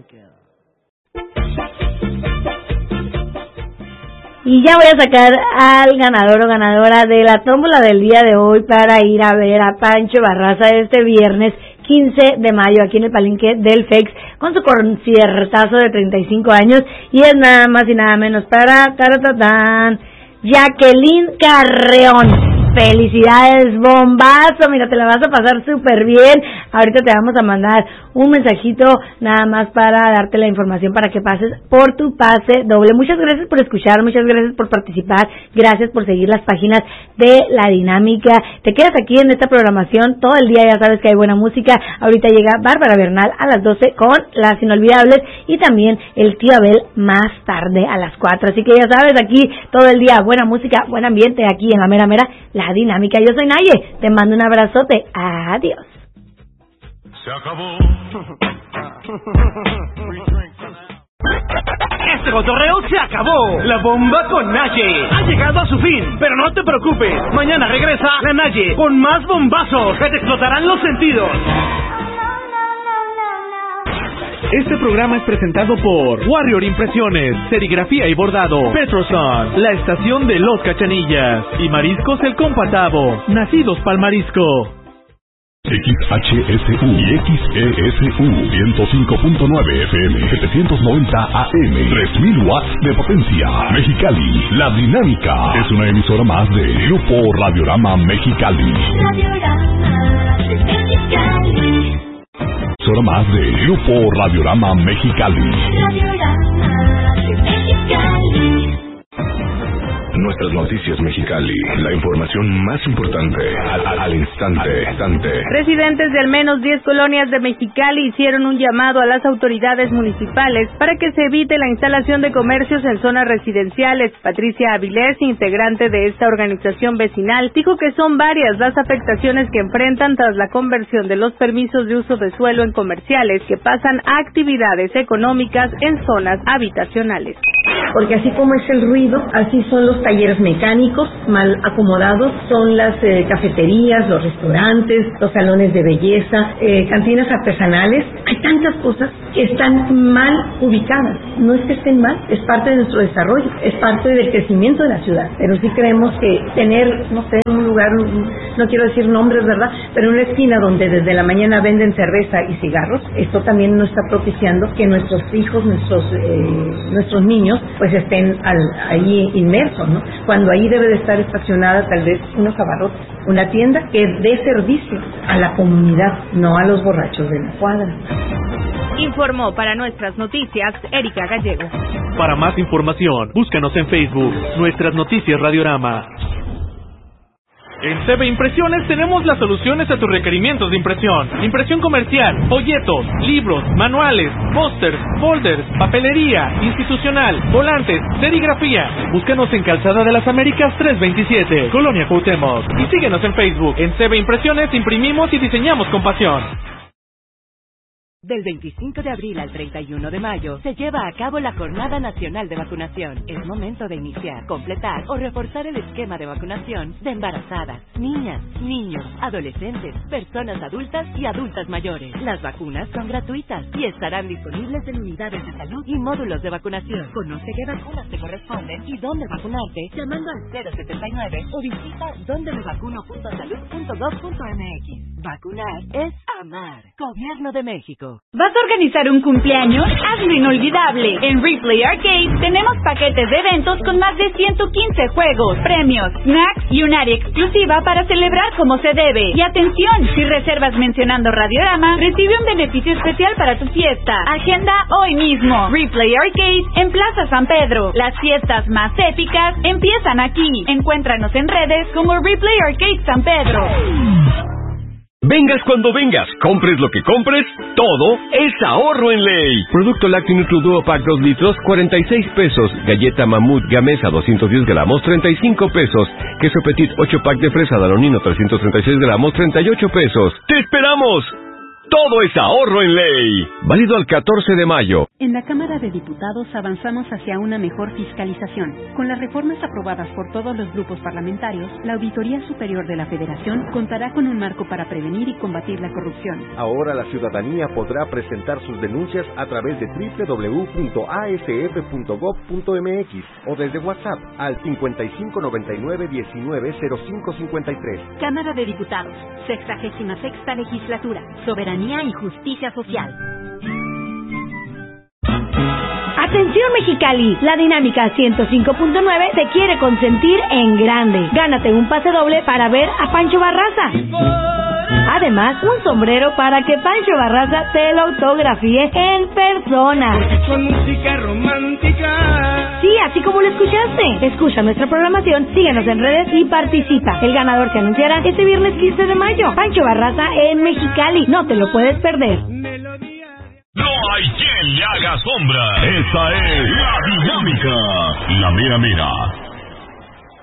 queda. Y ya voy a sacar al ganador o ganadora de la tómbola del día de hoy para ir a ver a Pancho Barraza este viernes 15 de mayo aquí en el Palenque del FEX con su conciertazo de 35 años y es nada más y nada menos para Jacqueline Carreón. Felicidades, bombazo, mira, te la vas a pasar súper bien. Ahorita te vamos a mandar un mensajito nada más para darte la información para que pases por tu pase doble. Muchas gracias por escuchar, muchas gracias por participar, gracias por seguir las páginas de La Dinámica. Te quedas aquí en esta programación todo el día, ya sabes que hay buena música. Ahorita llega Bárbara Bernal a las 12 con Las Inolvidables y también el tío Abel más tarde a las 4. Así que ya sabes, aquí todo el día buena música, buen ambiente aquí en la mera La Dinámica. Yo soy Naye, te mando un abrazote, adiós. Se acabó. Este cotorreo se acabó. La bomba con Naye ha llegado a su fin, pero no te preocupes. Mañana regresa la Naye con más bombazos que te explotarán los sentidos. Este programa es presentado por Warrior Impresiones, Serigrafía y Bordado, Petroson, la estación de Los Cachanillas y Mariscos El Compatavo, nacidos pa'l marisco. XHSU y XESU 105.9 FM 790 AM 3000 watts de potencia. Mexicali, La Dinámica es una emisora más de Grupo Radiorama Mexicali. Emisora más de Grupo Radiorama Mexicali. Nuestras noticias Mexicali, la información más importante al instante. Residentes de al menos 10 colonias de Mexicali hicieron un llamado a las autoridades municipales para que se evite la instalación de comercios en zonas residenciales. Patricia Avilés, integrante de esta organización vecinal, dijo que son varias las afectaciones que enfrentan tras la conversión de los permisos de uso de suelo en comerciales que pasan a actividades económicas en zonas habitacionales. Porque así como es el ruido, así son los talleres mecánicos mal acomodados, son las cafeterías, los restaurantes, los salones de belleza, cantinas artesanales. Hay tantas cosas que están mal ubicadas. No es que estén mal, es parte de nuestro desarrollo, es parte del crecimiento de la ciudad. Pero sí creemos que tener, no sé, un lugar, no quiero decir nombres, ¿verdad?, pero una esquina donde desde la mañana venden cerveza y cigarros, esto también nos está propiciando que nuestros hijos, nuestros niños, pues estén ahí inmersos, ¿no? Cuando ahí debe de estar estacionada tal vez unos abarrotes, una tienda que dé servicio a la comunidad, no a los borrachos de la cuadra. Informó para Nuestras Noticias Erika Gallego. Para más información, búscanos en Facebook, Nuestras Noticias Radiorama. En CB Impresiones tenemos las soluciones a tus requerimientos de impresión. Impresión comercial, folletos, libros, manuales, pósters, folders, papelería, institucional, volantes, serigrafía. Búscanos en Calzada de las Américas 327, Colonia Cuauhtémoc. Y síguenos en Facebook. En CB Impresiones imprimimos y diseñamos con pasión. Del 25 de abril al 31 de mayo se lleva a cabo la Jornada Nacional de Vacunación. Es momento de iniciar, completar o reforzar el esquema de vacunación de embarazadas, niñas, niños, adolescentes, personas adultas y adultas mayores. Las vacunas son gratuitas y estarán disponibles en unidades de salud y módulos de vacunación. Conoce qué vacunas te corresponden y dónde vacunarte llamando al 079 o visita dondemevacuno.salud.gov.mx. Vacunar es amar. Gobierno de México. ¿Vas a organizar un cumpleaños? Hazlo inolvidable. En Replay Arcade tenemos paquetes de eventos con más de 115 juegos, premios, snacks y un área exclusiva para celebrar como se debe. Y atención, si reservas mencionando Radiorama, recibe un beneficio especial para tu fiesta. Agenda hoy mismo. Replay Arcade en Plaza San Pedro. Las fiestas más épicas empiezan aquí. Encuéntranos en redes como Replay Arcade San Pedro. Vengas cuando vengas, compres lo que compres, todo es ahorro en ley. Producto lácteo Nutriduo Pack 2 litros, 46 pesos. Galleta Mamut Gamesa 210 gramos, 35 pesos. Queso Petit 8 pack de fresa Danonino 336 gramos, 38 pesos. ¡Te esperamos! todo es ahorro en ley. Válido al 14 de mayo. En la Cámara de Diputados avanzamos hacia una mejor fiscalización. Con las reformas aprobadas por todos los grupos parlamentarios, la Auditoría Superior de la Federación contará con un marco para prevenir y combatir la corrupción. Ahora la ciudadanía podrá presentar sus denuncias a través de www.asf.gov.mx o desde WhatsApp al 5599-190553. Cámara de Diputados, 66ª Legislatura, Soberanía y Justicia Social. Atención Mexicali, la Dinámica 105.9 te quiere consentir en grande. Gánate un pase doble para ver a Pancho Barraza. Además, un sombrero para que Pancho Barraza te lo autografíe en persona. Con música romántica. Sí, así como lo escuchaste. Escucha nuestra programación, síguenos en redes y participa. El ganador se anunciará este viernes 15 de mayo. Pancho Barraza en Mexicali. No te lo puedes perder. No hay quien le haga sombra. Esa es la Dinámica. La mera mera.